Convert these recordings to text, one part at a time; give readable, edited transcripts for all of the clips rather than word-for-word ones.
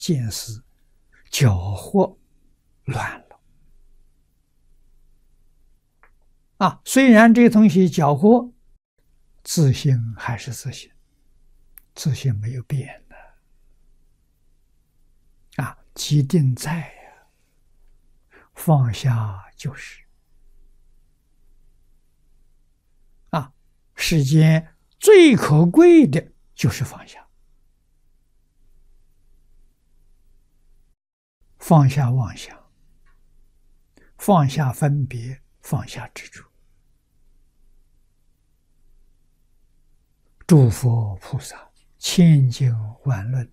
见思搅和乱了啊！虽然这个东西搅和，自性还是自性，自性没有变的啊，即定在呀，放下就是啊，世间最可贵的就是放下。放下妄想，放下分别，放下执着。诸佛菩萨千经万论，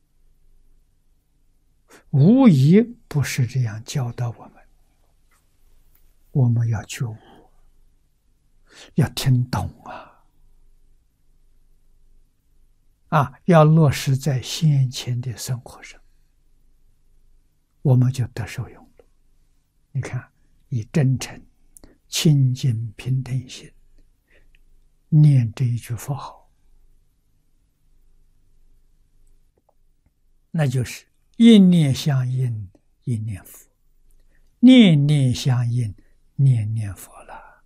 无一不是这样教导我们。我们要觉悟，要听懂要落实在先前的生活上，我们就得受用了。你看，以真诚、清净、平等心念这一句佛号，那就是一念相应，一念佛；念念相应，念念佛了。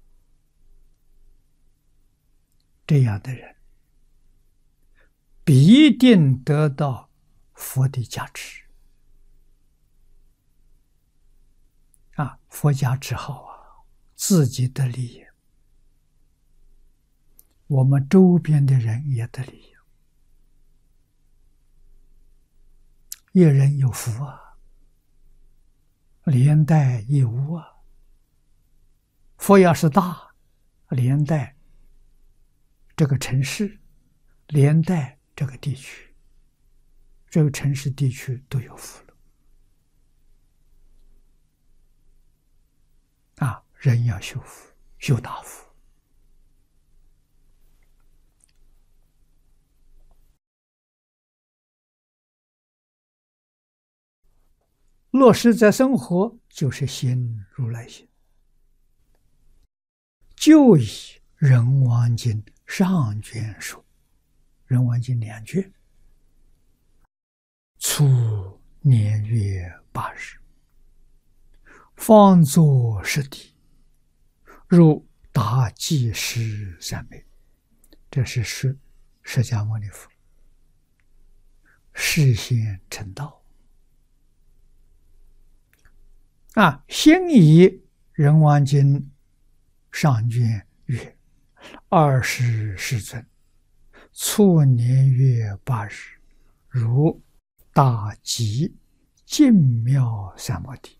这样的人必定得到佛的加持佛加持好自己得利益，我们周边的人也得利益。一人有福连带一无佛要是大，连带这个城市，连带这个地区，这个城市地区都有福了人要修福，修大福。落实在生活，就是心如来心。就以《人王经》上卷说，《人王经》2卷，初年月8日，方作实地，入大济师三昧。这是释迦牟尼佛示现成道先以《人王经》上卷曰：“20世尊，初年月8日，如大吉净妙三摩地。”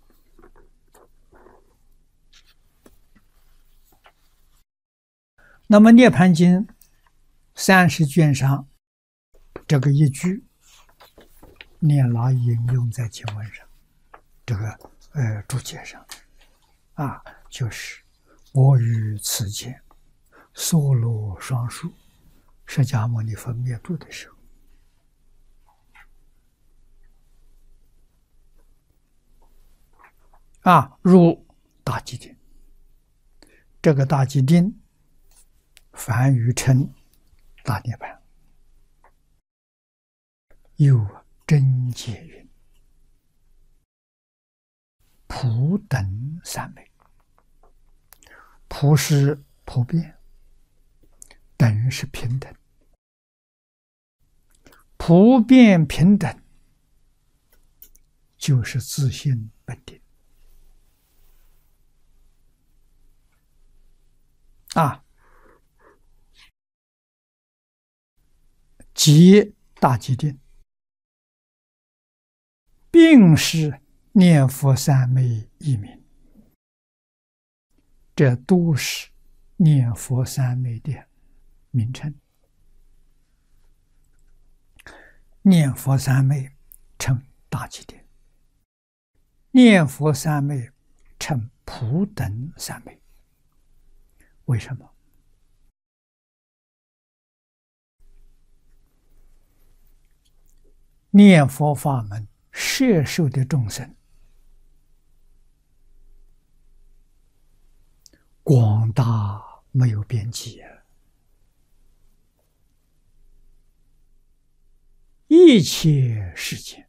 那么《涅盘经》30卷上这个一句，念老引用在经文上，这个注解上就是我于此间娑罗双树，释迦牟尼佛灭度的时候入大吉定。这个大吉定梵语称大涅槃。又真解云：普等三昧。普是普遍，等是平等。普遍平等就是自性本定即大吉定，并是念佛三昧一名，这都是念佛三昧的名称。念佛三昧称大吉定，念佛三昧称普等三昧。为什么？念佛法门摄受的众生广大没有边际一切世界